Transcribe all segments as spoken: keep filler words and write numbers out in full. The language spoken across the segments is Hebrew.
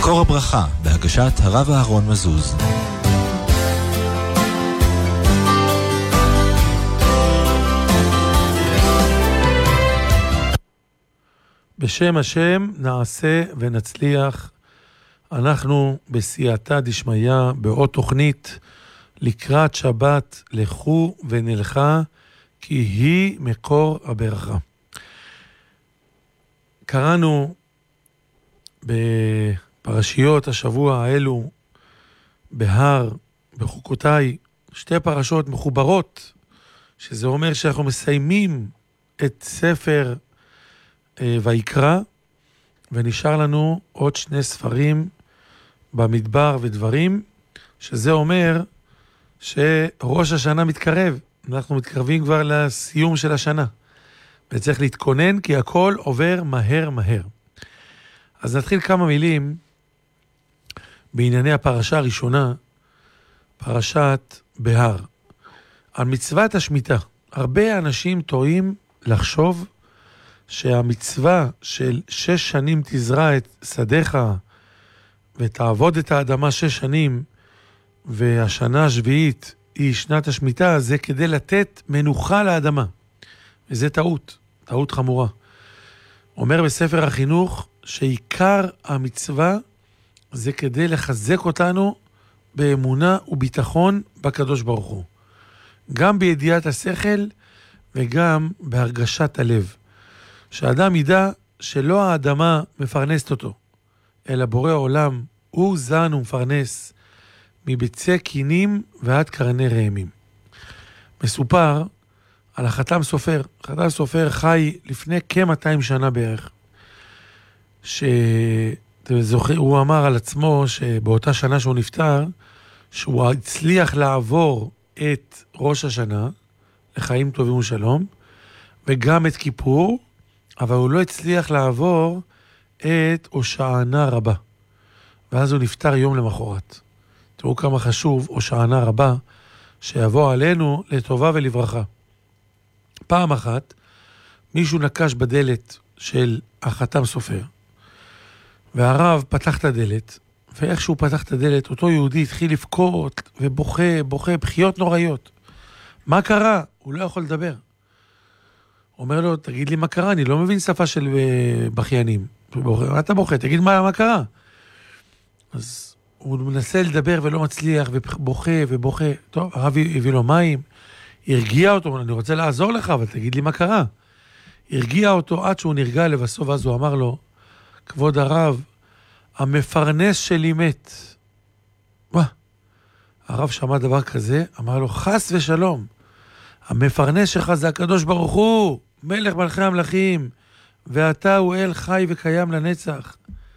מקור הברכה, בהגשת הרב אהרון מזוז. בשם השם נעשה ונצליח. אנחנו בסייעתא דשמיא בעוד תוכנית לקראת שבת לכו ונלכה, כי היא מקור הברכה. קראנו בפרשיות השבוע האלו בהר, בחוקותיי, שתי פרשות מחוברות, שזה אומר שאנחנו מסיימים את ספר אה, ויקרא, ונשאר לנו עוד שני ספרים במדבר ודברים, שזה אומר שראש השנה מתקרב. אנחנו מתקרבים כבר לסיום של השנה, וצריך להתכונן כי הכל עובר מהר מהר. אז נתחיל כמה מילים בענייני הפרשה הראשונה, פרשת בהר. על מצוות השמיטה. הרבה אנשים טועים לחשוב שהמצווה של שש שנים תזרע את שדיך ותעבוד את האדמה שש שנים, והשנה השביעית היא שנת השמיטה, זה כדי לתת מנוחה לאדמה. וזה טעות, טעות חמורה. אומר בספר החינוך שעיקר המצווה זה כדי לחזק אותנו באמונה וביטחון בקדוש ברוך הוא. גם בידיעת השכל וגם בהרגשת הלב. שהאדם ידע שלא האדמה מפרנסת אותו, אלא בורא העולם הוא זן ומפרנס מביצי קינים ועד קרני רעמים. מסופר על החתם סופר. החתם סופר חי לפני כ-מאתיים שנה בערך. שהוא אמר על עצמו שבאותה שנה שהוא נפטר, שהוא הצליח לעבור את ראש השנה לחיים טובים ושלום, וגם את כיפור, אבל הוא לא הצליח לעבור את הושענא רבה. ואז הוא נפטר יום למחרת. תראו כמה חשוב הושענא רבה, שיבוא עלינו לטובה ולברכה. פעם אחת, מישהו נקש בדלת של החתם סופר, והרב פתח את הדלת, ואיך שהוא פתח את הדלת, אותו יהודי התחיל לבכות ובוכה, בוכה, בחיות נוראיות. מה קרה? הוא לא יכול לדבר. אומר לו, תגיד לי מה קרה, אני לא מבין שפה של בחיינים. מה אתה בוכה? תגיד מה, מה קרה? אז הוא מנסה לדבר ולא מצליח, ובוכה ובוכה. טוב, הרב הביא לו מים, הרגיע אותו, אני רוצה לעזור לך, אבל תגיד לי מה קרה. הרגיע אותו עד שהוא נרגע לבסוף, אז הוא אמר לו, כבוד הרב, המפרנס שלי מת. מה? הרב שמע דבר כזה, אמר לו, חס ושלום, המפרנס שלך זה הקדוש ברוך הוא, מלך מלכי המלכים, ואתה הוא אל חי וקיים לנצח.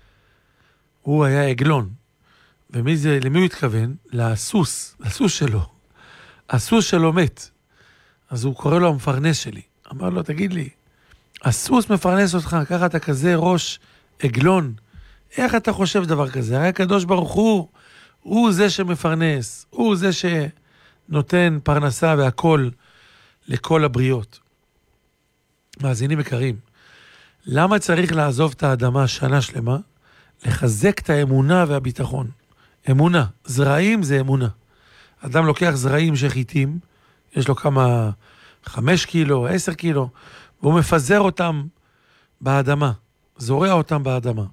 הוא היה עגלון. ומי זה, למי הוא התכוון? לסוס, לסוס שלו. הסוס שלו מת. אז הוא קורא לו המפרנס שלי. אמר לו, תגיד לי, הסוס מפרנס אותך, ככה אתה כזה ראש עגלון. איך אתה חושב דבר כזה? הרי הקדוש ברוך הוא, הוא זה שמפרנס, הוא זה שנותן פרנסה והכל לכל הבריות. מאזינים יקרים, למה צריך לעזוב את האדמה שנה שלמה? לחזק את האמונה והביטחון. אמונה, זרעים זה אמונה. אדם לוקח זרעים שחיתים, יש לו כמה, חמש קילו, עשר קילו, והוא מפזר אותם באדמה, זורע אותם באדמה.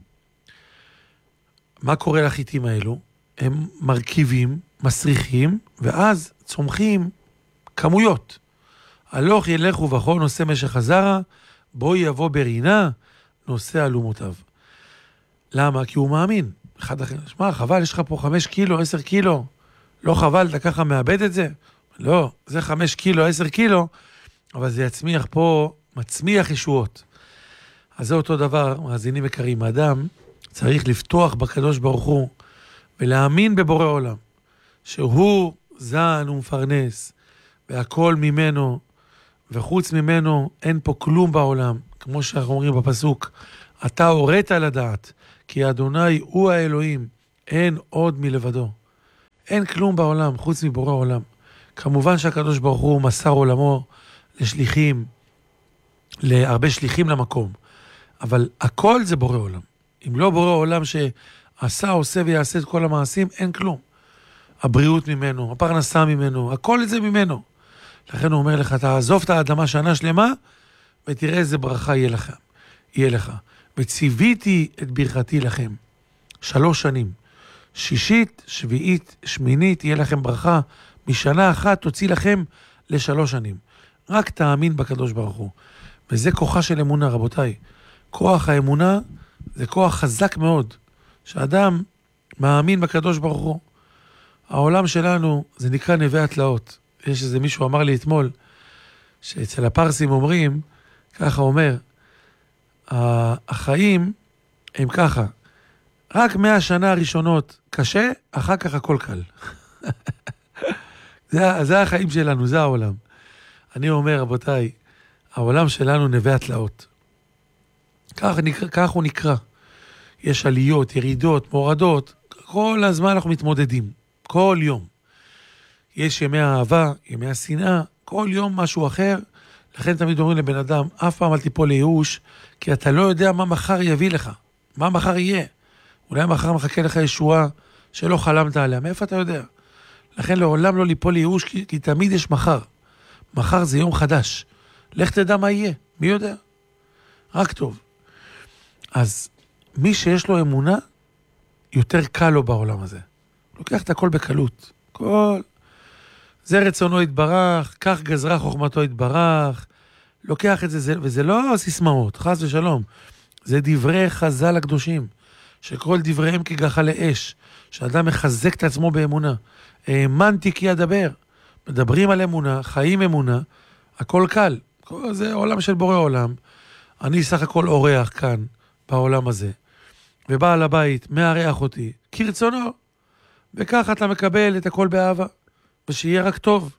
מה קורה לחיתים האלו? הם מרכיבים, מסריחים, ואז צומחים כמויות. הלוך ילך ובכל נושא משך הזרע, בו יבוא ברינה, נושא אלומותיו. למה? כי הוא מאמין. אחד אחר, שמע, חבל, יש לך פה חמש קילו, עשר קילו, לא חבל, אתה ככה מאבד את זה? לא, זה חמש קילו, עשר קילו, אבל זה יצמיח פה, מצמיח ישועות. אז זה אותו דבר, מאזינים יקרים, האדם צריך לפתוח בקדוש ברוך הוא, ולהאמין בבורא עולם, שהוא זן ומפרנס, והכל ממנו, וחוץ ממנו אין פה כלום בעולם, כמו שאנחנו אומרים בפסוק, אתה הורית לדעת, כי אדוני הוא האלוהים, אין עוד מלבדו. אין כלום בעולם, חוץ מבורא עולם. כמובן שהקדוש ברוך הוא מסר עולמו לשליחים, להרבה שליחים למקום, אבל הכל זה בורא עולם. אם לא בורא עולם עשה, עושה ויעשה את כל המעשים, אין כלום. הבריאות ממנו, הפרנסה ממנו, הכל את זה ממנו. לכן הוא אומר לך, תעזוב את האדמה שנה שלמה, ותראה איזה ברכה יהיה לכם, יהיה לך. וציוויתי את ברכתי לכם. שלוש שנים. שישית, שביעית, שמינית, יהיה לכם ברכה. משנה אחת תוציא לכם לשלוש שנים. רק תאמין בקדוש ברוך הוא. וזה כוחה של אמונה, רבותיי. כוח האמונה זה כוח חזק מאוד. שאדם מאמין בקדוש ברוך הוא. העולם שלנו זה נקרא נווה התלאות. יש איזה מישהו אמר לי אתמול, שאצל הפרסים אומרים, ככה אומר, החיים הם ככה, רק מאה שנה הראשונות קשה, אחר כך הכל קל. זה, זה החיים שלנו, זה העולם. אני אומר, רבותיי, העולם שלנו נווה התלאות. כך, כך הוא נקרא. יש עליות, ירידות, מורדות, כל הזמן אנחנו מתמודדים, כל יום. יש ימי האהבה, ימי השנאה, כל יום משהו אחר. לכן תמיד אומרים לבן אדם, אף פעם אל תיפול לייאוש, כי אתה לא יודע מה מחר יביא לך, מה מחר יהיה. אולי מחר מחכה לך ישועה שלא חלמת עליה, מאיפה אתה יודע? לכן לעולם לא ליפול לייאוש, כי, כי תמיד יש מחר. מחר זה יום חדש. לך תדע מה יהיה, מי יודע? רק טוב. אז מי שיש לו אמונה, יותר קל לו בעולם הזה. לוקח את הכל בקלות. כל... זה רצונו יתברך, כך גזרה חוכמתו יתברך, לוקח את זה, זה, וזה לא סיסמאות, חס ושלום. זה דברי חז"ל הקדושים, שכל דבריהם כגחלי אש, שאדם מחזק את עצמו באמונה. האמנתי כי אדבר. מדברים על אמונה, חיים אמונה, הכל קל. זה עולם של בורא עולם. אני סך הכל אורח כאן, בעולם הזה. ובעל הבית מארח אותי, כרצונו. וכך אתה מקבל את הכל באהבה. ושיהיה רק טוב.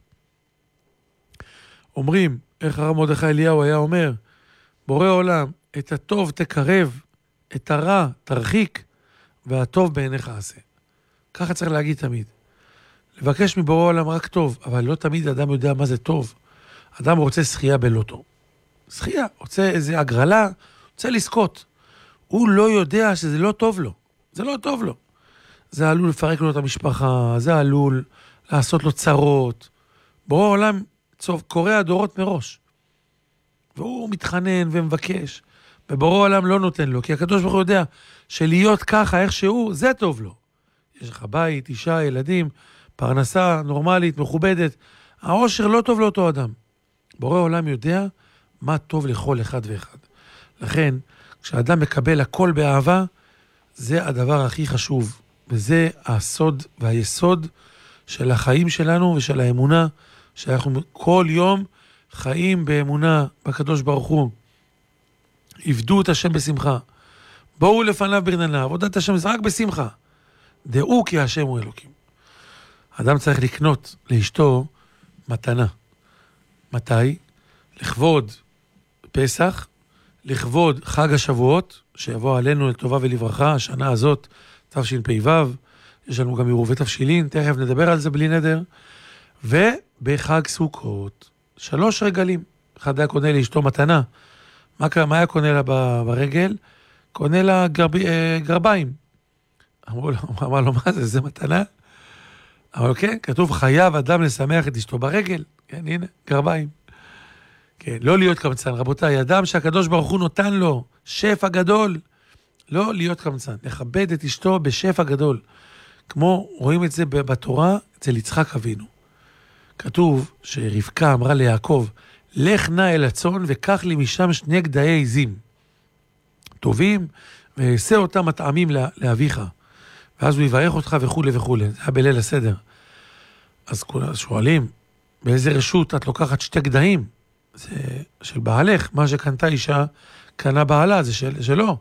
אומרים, איך הרב מרדכי אליהו היה אומר, בורא עולם, את הטוב תקרב, את הרע תרחיק, והטוב בעיניך עשה. ככה צריך להגיד תמיד. לבקש מבורא עולם רק טוב, אבל לא תמיד אדם יודע מה זה טוב. אדם רוצה שחייה בלוטו. שחייה, רוצה איזה הגרלה, רוצה לזכות. הוא לא יודע שזה לא טוב לו. זה לא טוב לו. זה עלול לפרק לו את המשפחה, זה עלול לעשות לו צרות. בורא עולם קורא הדורות מראש. והוא מתחנן ומבקש. ובורא עולם לא נותן לו, כי הקדוש ברוך הוא יודע שלהיות ככה, איך שהוא, זה טוב לו. יש לך בית, אישה, ילדים, פרנסה נורמלית, מכובדת. העושר לא טוב לאותו אדם. בורא עולם יודע מה טוב לכל אחד ואחד. לכן, כשאדם מקבל הכל באהבה, זה הדבר הכי חשוב. וזה הסוד והיסוד של החיים שלנו ושל האמונה, שאנחנו כל יום חיים באמונה בקדוש ברוך הוא. עבדו את השם בשמחה. בואו לפניו ברננה, עבודת השם זה רק בשמחה. דעו כי השם הוא אלוקים. אדם צריך לקנות לאשתו מתנה. מתי? לכבוד פסח, לכבוד חג השבועות, שיבוא עלינו לטובה ולברכה, השנה הזאת, תשפ"ו, יש לנו גם עירובי תבשילין, תכף נדבר על זה בלי נדר, ובחג סוכות, שלוש רגלים. אחד היה קונה לאשתו מתנה. מה, מה היה קונה לה ברגל? קונה לה גרב, גרביים. אמרו לו, אמר לו, מה זה, זה מתנה? אבל כן, כתוב, חייב אדם לשמח את אשתו ברגל. כן, הנה, גרביים. כן, לא להיות קמצן, רבותיי, אדם שהקדוש ברוך הוא נותן לו שפע גדול, לא להיות קמצן, לכבד את אשתו בשפע גדול. כמו רואים את זה בתורה, אצל יצחק אבינו. כתוב שרבקה אמרה ליעקב, לך נא אל הצאן וקח לי משם שני גדעי עזים טובים, ועשה אותם מטעמים לאביך. ואז הוא יברך אותך וכו' וכו'. זה היה בליל הסדר. אז שואלים, באיזה רשות את לוקחת שתי גדיים? זה של בעלך, מה שקנתה אישה, קנה בעלה, זה של, שלו.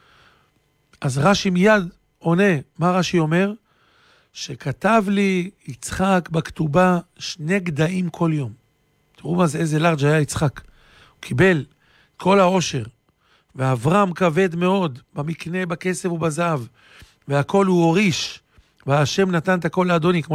אז רש"י מיד עונה, מה רש"י אומר? שכתב לי יצחק בכתובה שני גדיים כל יום. תראו מה זה, איזה לארג' היה יצחק. הוא קיבל כל העושר, ואברהם כבד מאוד, במקנה, בכסף ובזהב, והכל הוא הוריש, והשם נתן את הכל לאדוני, כמו